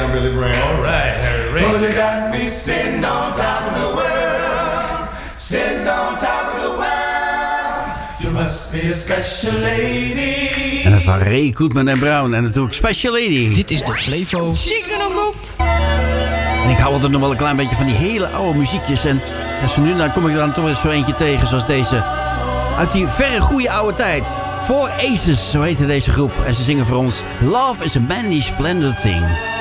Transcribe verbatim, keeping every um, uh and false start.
I'm Billy Brown. All right, Harry Ray. Cause you got me sitting on top of the world, sitting on top of the world. You must be a special lady. En dat waren Ray, Goodman en Brown. En natuurlijk Special Lady. Dit is de Flevo Ziekenroep. En ik hou altijd nog wel een klein beetje van die hele oude muziekjes. En als nu dan kom ik er dan toch eens zo eentje tegen zoals deze. Uit die verre goede oude tijd. Four Aces, zo heette deze groep. En ze zingen voor ons Love is a Manly Splendid Thing.